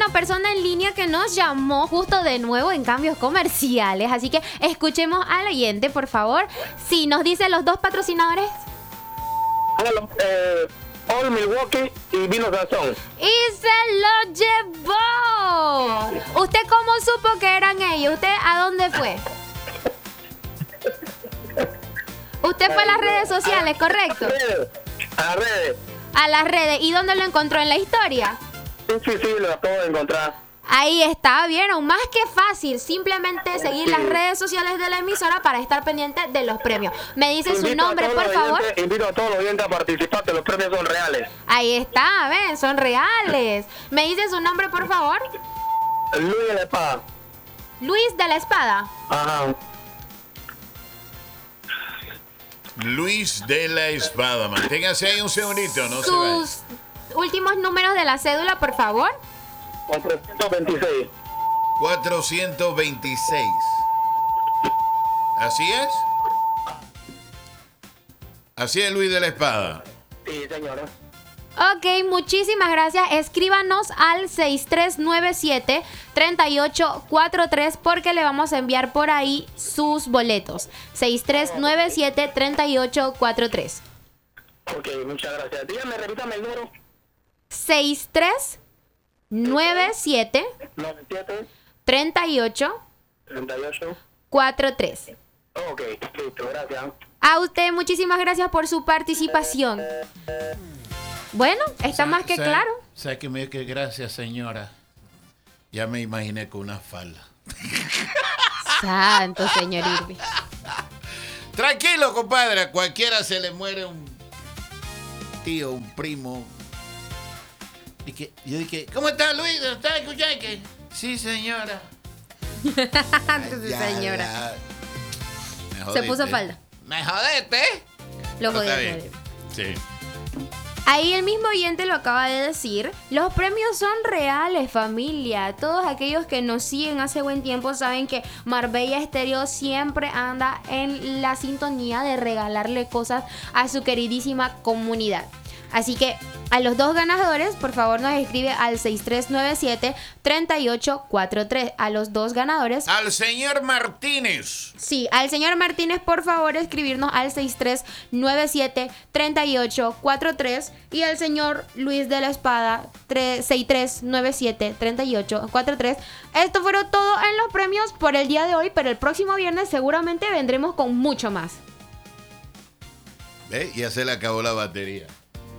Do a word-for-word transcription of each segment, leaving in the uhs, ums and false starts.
una persona en línea que nos llamó justo de nuevo en cambios comerciales. Así que escuchemos al oyente, por favor. Sí, nos dice los dos patrocinadores. Hola, eh, All Milwaukee y Vino Sazón. ¡Y se lo llevó! ¿Usted cómo supo que eran ellos? ¿Usted a dónde fue? Usted fue a las redes sociales, ¿correcto? A las redes. A las redes. ¿Y dónde lo encontró? ¿En la historia? Sí, sí, sí, lo acabo de encontrar. Ahí está, ¿vieron? Más que fácil. Simplemente seguir las redes sociales de la emisora para estar pendiente de los premios. Me dice Invito su nombre, a todos por los favor. oyentes- invito a todos los oyentes a participar, que los premios son reales. Ahí está, ¿ven? Son reales. Me dice su nombre, por favor. Luis de la Espada. Luis de la Espada. Ajá. Luis de la Espada. Manténgase ahí un segundito, no se vaya. Sus últimos números de la cédula, por favor. cuatrocientos veintiséis. cuatrocientos veintiséis. ¿Así es? Así es, Luis de la Espada. Sí, señora. Ok, muchísimas gracias. Escríbanos al seis tres nueve siete, tres ocho cuatro tres porque le vamos a enviar por ahí sus boletos. seis tres nueve siete, tres ocho cuatro tres. Ok, muchas gracias. Dígame, repítame el número. seis tres nueve siete, noventa y siete, tres ocho treinta y ocho. cuatro tres. Ok, listo, gracias. A usted muchísimas gracias por su participación. Bueno, está más que ¿Sabe- claro. ¿Sabe que me dice que gracias, señora? Ya me imaginé con una falda. Santo señor Irving. Tranquilo, compadre. A cualquiera se le muere un tío, un primo. Y que, yo dije, ¿cómo está Luis? ¿Está escuchando? Que, sí, señora. Entonces, Ya, señora. ya. Me Se jodiste. puso falda. Me jodete. Lo No, jodí, está señor bien. Irving. Sí. Ahí el mismo oyente lo acaba de decir. Los premios son reales, familia. Todos aquellos que nos siguen hace buen tiempo saben que Marbella Estéreo siempre anda en la sintonía de regalarle cosas a su queridísima comunidad. Así que a los dos ganadores, por favor, nos escribe al seis tres nueve siete, tres ocho cuatro tres. A los dos ganadores. Al señor Martínez. Sí, al señor Martínez, por favor, escribirnos al seis tres nueve siete, tres ocho cuatro tres. Y al señor Luis de la Espada, seis tres nueve siete, tres ocho cuatro tres. Esto fueron todo en los premios por el día de hoy, pero el próximo viernes seguramente vendremos con mucho más. ¿Ve? Ya se le acabó la batería.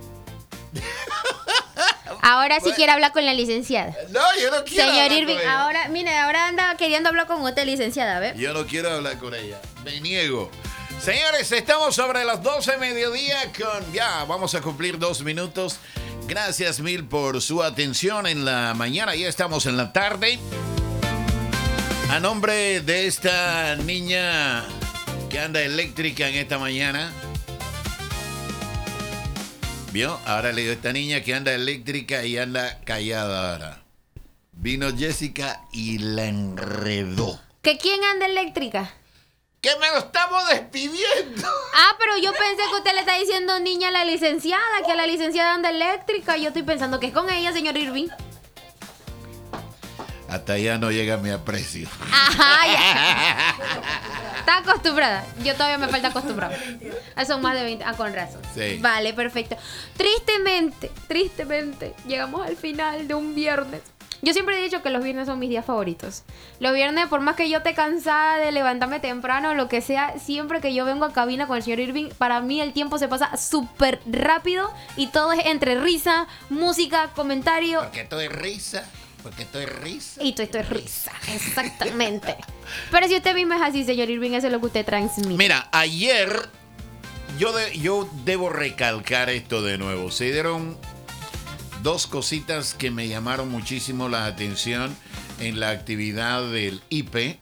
Ahora sí Bueno. quiere hablar con la licenciada. No, yo no quiero Señor hablar Irving, con ella. ahora, mire, ahora anda queriendo hablar con usted, licenciada, ¿ve? Yo no quiero hablar con ella. Me niego. Señores, estamos sobre las doce de mediodía con... Ya, vamos a cumplir dos minutos. Gracias mil por su atención en la mañana. Ya estamos en la tarde. A nombre de esta niña que anda eléctrica en esta mañana. ¿Vio? Ahora le digo a esta niña que anda eléctrica y anda callada ahora. Vino Jessica y la enredó. ¿Que quién anda eléctrica? ¡Que me lo estamos despidiendo! Ah, pero yo pensé que usted le está diciendo niña a la licenciada, que a la licenciada anda eléctrica. Yo estoy pensando que es con ella, señor Irving. Hasta allá no llega mi aprecio. Ajá, ya. Está acostumbrada. Yo todavía me falta acostumbrar. Son más de veinte. Ah, con razón. Sí. Vale, perfecto. Tristemente, tristemente, llegamos al final de un viernes. Yo siempre he dicho que los viernes son mis días favoritos. Los viernes, por más que yo esté cansada de levantarme temprano o lo que sea, siempre que yo vengo a cabina con el señor Irving, para mí el tiempo se pasa súper rápido y todo es entre risa, música, comentario. Porque estoy risa. Porque estoy risa. Y todo esto es risa, exactamente. Pero si usted mismo es así, señor Irving, eso es lo que usted transmite. Mira, ayer yo, de- yo debo recalcar esto de nuevo. Se dieron dos cositas que me llamaron muchísimo la atención en la actividad del I P E.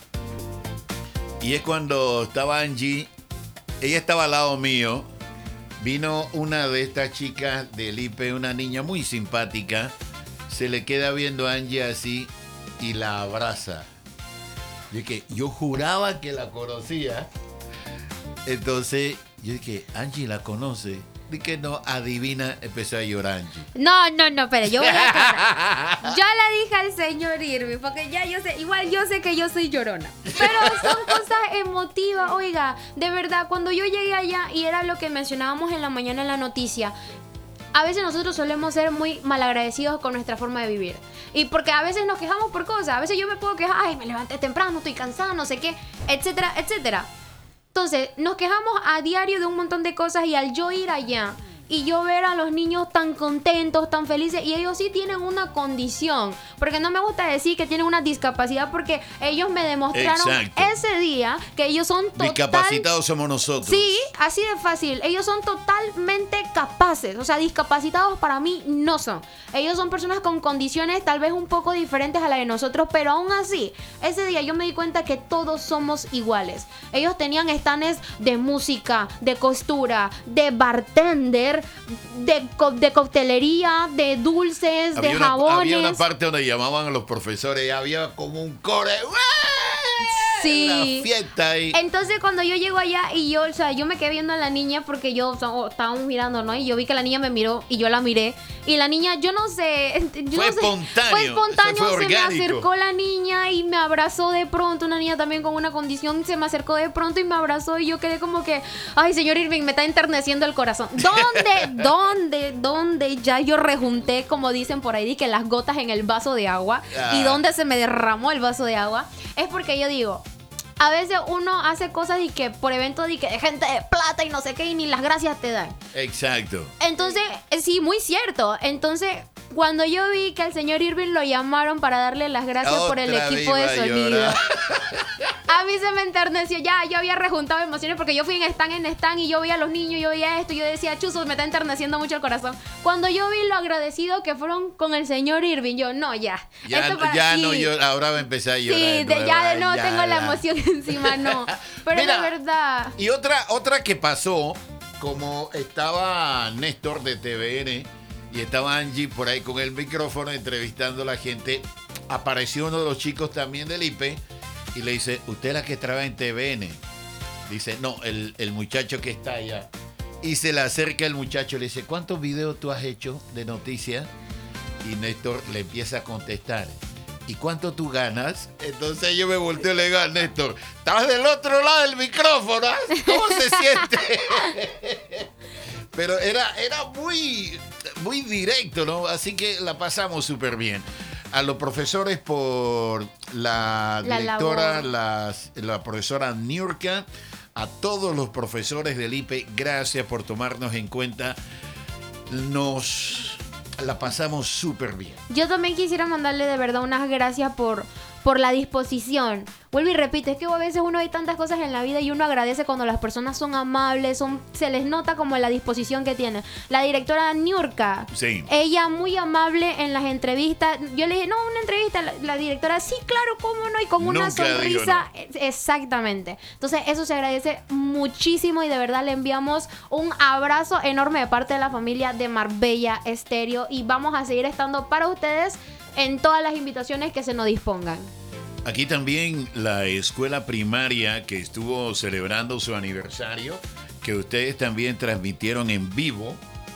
Y es cuando estaba Angie, ella estaba al lado mío. Vino una de estas chicas del I P E, una niña muy simpática. Se le queda viendo a Angie así y la abraza. Yo dije, yo juraba que la conocía. Entonces, yo dije, Angie la conoce. Di que no, adivina, empezó a llorar Angie. No, no, no, pero yo voy a aclarar. Yo le dije al señor Irving, porque ya yo sé, igual yo sé que yo soy llorona. Pero son cosas emotivas, oiga, de verdad, cuando yo llegué allá, y era lo que mencionábamos en la mañana en la noticia, a veces nosotros solemos ser muy malagradecidos con nuestra forma de vivir. Y porque a veces nos quejamos por cosas, a veces yo me puedo quejar, ay, me levanté temprano, estoy cansada, no sé qué, etcétera, etcétera. Entonces, nos quejamos a diario de un montón de cosas y al yo ir allá y yo ver a los niños tan contentos, tan felices, y ellos sí tienen una condición, porque no me gusta decir que tienen una discapacidad, porque ellos me demostraron Exacto. ese día que ellos son total... Discapacitados somos nosotros. Sí, así de fácil. Ellos son totalmente capaces. O sea, discapacitados para mí no son. Ellos son personas con condiciones tal vez un poco diferentes a la de nosotros, pero aún así, ese día yo me di cuenta que todos somos iguales. Ellos tenían stands de música, de costura, de bartender, de, co- de coctelería, de dulces, Había de una, jabones. había una parte donde llamaban a los profesores y había como un core. Sí. La fiesta ahí. Entonces cuando yo llego allá y yo, o sea, yo me quedé viendo a la niña porque yo, o sea, oh, estábamos mirando, ¿no? Y yo vi que la niña me miró y yo la miré. Y la niña, yo no sé, yo Fue no sé, espontáneo, fue espontáneo, fue se me orgánico. acercó la niña y me abrazó de pronto. Una niña también con una condición se me acercó de pronto y me abrazó y yo quedé como que, ay, señor Irving, me está enterneciendo el corazón. ¿Dónde, dónde, dónde ya yo rejunté, como dicen por ahí, que las gotas en el vaso de agua? Ah. Y dónde se me derramó el vaso de agua. Es porque yo digo, a veces uno hace cosas y que por eventos de, que de gente de plata y no sé qué y ni las gracias te dan. Exacto. Entonces, eh, sí, muy cierto. Entonces, cuando yo vi que al señor Irving lo llamaron para darle las gracias por el Otra equipo vez de iba a sonido, llorar. a mí se me enterneció. Ya, yo había rejuntado emociones porque yo fui en stand en stand y yo veía a los niños, yo veía esto y yo decía, chuzo, me está enterneciendo mucho el corazón. Cuando yo vi lo agradecido que fueron con el señor Irving, yo, no, ya. Ya, esto para- ya sí. no, yo ahora va a empezar a llorar. Sí, de, nuevo. ya de Ay, nuevo ya, tengo la ya. emoción encima, no. Pero Mira, de verdad. Y otra, otra que pasó, como estaba Néstor de T V N y estaba Angie por ahí con el micrófono entrevistando a la gente, apareció uno de los chicos también del I P E y le dice, ¿usted es la que trabaja en T V N? Dice, no, el, el muchacho que está allá. Y se le acerca el muchacho y le dice, ¿cuántos videos tú has hecho de noticias? Y Néstor le empieza a contestar, ¿y cuánto tú ganas? Entonces yo me volteo y le digo a Néstor, estás del otro lado del micrófono, ¿ah? ¿Cómo se siente? Pero era, era muy, muy directo, ¿no? Así que la pasamos súper bien. A los profesores por la La directora, labor. las- la profesora Niurka, a todos los profesores del I P E, gracias por tomarnos en cuenta. Nos la pasamos súper bien. Yo también quisiera mandarle de verdad unas gracias por, por la disposición. Vuelvo y repito, es que a veces uno hay tantas cosas en la vida y uno agradece cuando las personas son amables, son, se les nota como la disposición que tienen. La directora Niurka, Sí. ella muy amable en las entrevistas. Yo le dije, no, una entrevista. La, la directora, sí, claro, cómo no, y con una Nunca digo sonrisa. Exactamente. Entonces, eso se agradece muchísimo y de verdad le enviamos un abrazo enorme de parte de la familia de Marbella Estéreo y vamos a seguir estando para ustedes en todas las invitaciones que se nos dispongan. Aquí también la escuela primaria que estuvo celebrando su aniversario, que ustedes también transmitieron en vivo,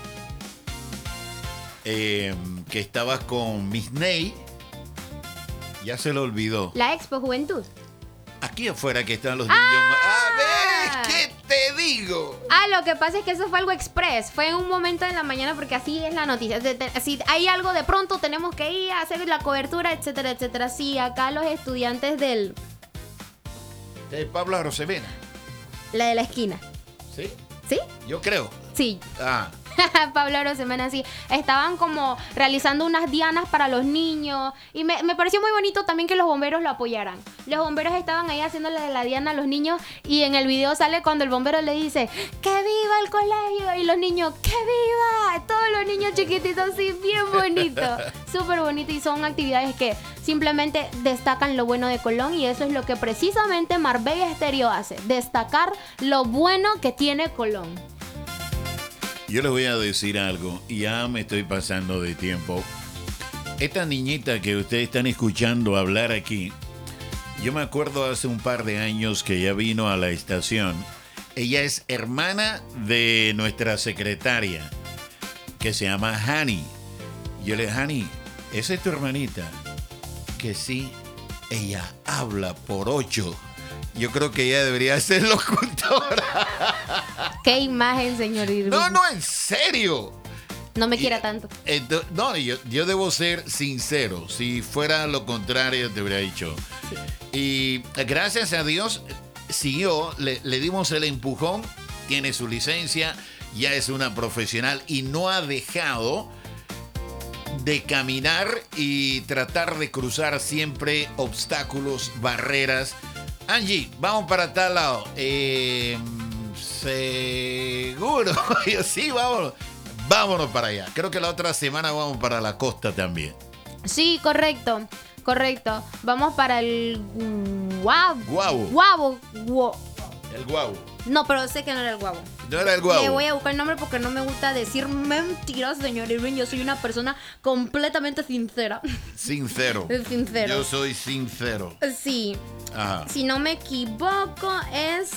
eh, que estabas con Miss Ney, ya se lo olvidó. La Expo Juventud. Aquí afuera que están los niños. ¡Ah, ves! ¿Qué te digo? Ah, lo que pasa es que eso fue algo express. Fue en un momento de la mañana porque así es la noticia. De- de- Si hay algo de pronto, tenemos que ir a hacer la cobertura, etcétera, etcétera. Sí, acá los estudiantes del... De Pablo Arosemena. La de la esquina. ¿Sí? ¿Sí? Yo creo. Sí. Ah, Pablo Arosemena, sí. Estaban como realizando unas dianas para los niños. Y me, me pareció muy bonito también que los bomberos lo apoyaran. Los bomberos estaban ahí haciéndole la diana a los niños. Y en el video sale cuando el bombero le dice, ¡que viva el colegio! Y los niños, ¡que viva! Todos los niños chiquititos, sí, bien bonito. Súper bonito. Y son actividades que simplemente destacan lo bueno de Colón. Y eso es lo que precisamente Marbella Estéreo hace. Destacar lo bueno que tiene Colón. yo les voy a decir algo. Y ya me estoy pasando de tiempo. Esta niñita que ustedes están escuchando hablar aquí, yo me acuerdo hace un par de años que ella vino a la estación Ella es hermana de nuestra secretaria, que se llama Hani. Yo le dije, Hani, ¿esa es tu hermanita? Que sí, ella habla por ocho. Yo creo que ella debería ser locutora. Qué imagen, señor Irving. No, no, en serio. No me quiera Y, tanto. ento- no, yo, yo debo ser sincero. Si fuera lo contrario, te habría dicho. Y gracias a Dios, siguió, le, le dimos el empujón, tiene su licencia, ya es una profesional y no ha dejado de caminar y tratar de cruzar siempre obstáculos, barreras. Angie, vamos para tal lado. Eh, seguro. Yo, sí, vámonos. Vámonos para allá. Creo que la otra semana vamos para la costa también. Sí, correcto. Correcto. Vamos para el guau. Guau. Guavo. Guau. El guau. No, pero sé que no era el guavo. No era el guau. Le voy a buscar el nombre porque no me gusta decir mentiras, señor Irving. Yo soy una persona completamente sincera. Sincero. Sincero. Yo soy sincero. Sí. Ajá. Si no me equivoco, es.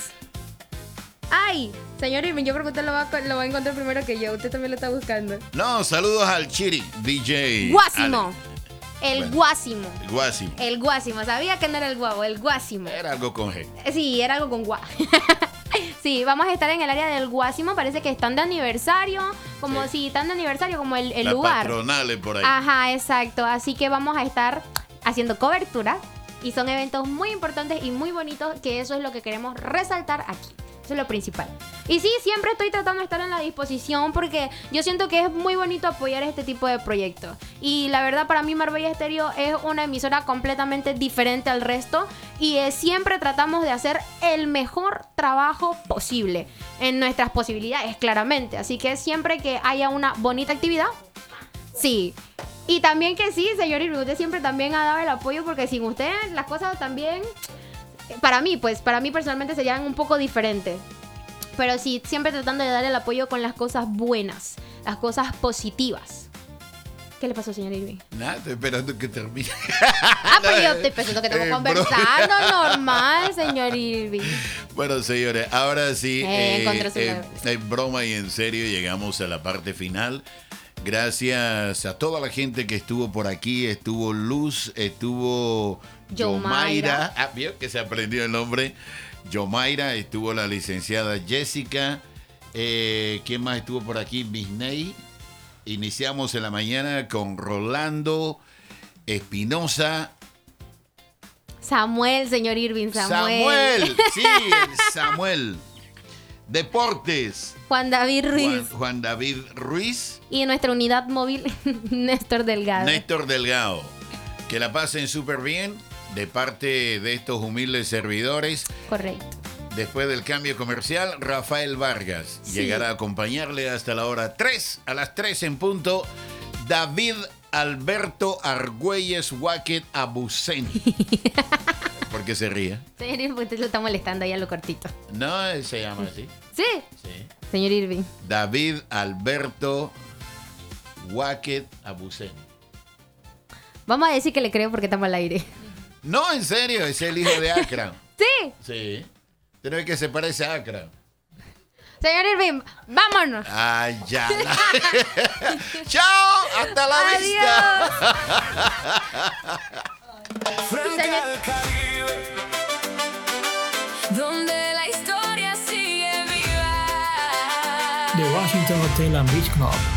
¡Ay! Señor Irving, yo creo que usted lo va, a, lo va a encontrar primero que yo. Usted también lo está buscando. No, saludos al Chiri, D J. Guásimo. Ale. El Bueno. guásimo. Guásimo. El guásimo. Sabía que no era el guavo, el guásimo. Era algo con G. Sí, era algo con guá. Sí, vamos a estar en el área del Guásimo. Parece que están de aniversario. Como Sí. si están de aniversario, como el, el Las lugar. patronales por ahí. Ajá, exacto. Así que vamos a estar haciendo cobertura. Y son eventos muy importantes y muy bonitos, que eso es lo que queremos resaltar aquí. Eso es lo principal. Y sí, siempre estoy tratando de estar en la disposición porque yo siento que es muy bonito apoyar este tipo de proyectos. Y la verdad, para mí Marbella Estéreo es una emisora completamente diferente al resto. Y eh, siempre tratamos de hacer el mejor trabajo posible en nuestras posibilidades, claramente. Así que siempre que haya una bonita actividad, sí. Y también que sí, señor Irving, usted siempre también ha dado el apoyo porque sin usted las cosas también, para mí, pues, para mí personalmente serían un poco diferentes. Pero sí, siempre tratando de dar el apoyo con las cosas buenas, las cosas positivas. ¿Qué le pasó, señor Irving? Nada, estoy esperando que termine. Ah, pues yo estoy pensando que estamos Eh, conversando normal, señor Irving. Bueno, señores, ahora sí, Eh, eh, encontré su eh, nombre. en broma y en serio, llegamos a la parte final. Gracias a toda la gente que estuvo por aquí. Estuvo Luz, estuvo Yomaira. Yomaira. Ah, vio que se aprendió el nombre. Yomaira, estuvo la licenciada Jessica. Eh, ¿Quién más estuvo por aquí? Bisney. Iniciamos en la mañana con Rolando Espinosa. Samuel, señor Irving, Samuel. Samuel, sí, Samuel. Deportes. Juan David Ruiz. Juan, Juan David Ruiz. Y nuestra unidad móvil, Néstor Delgado. Néstor Delgado. Que la pasen súper bien de parte de estos humildes servidores. Correcto. Después del cambio comercial, Rafael Vargas Sí. llegará a acompañarle hasta la hora tres, a las tres en punto. David Alberto Argüelles Wacket Abucén. ¿Por qué se ríe? Señor Irving, usted lo está molestando ahí a lo cortito. No, él se llama así. Sí, Sí. señor Irving. David Alberto Wacket Abucén. Vamos a decir que le creo porque estamos al aire. No, en serio, es el hijo de Acra. Sí, Sí. Pero es que se parece a Acra. señor Irving, vámonos. Ay, ya. Chao, hasta la Adiós. vista. Frente Señor- al Caribe, donde la historia sigue viva. The Washington Hotel and Beach Club.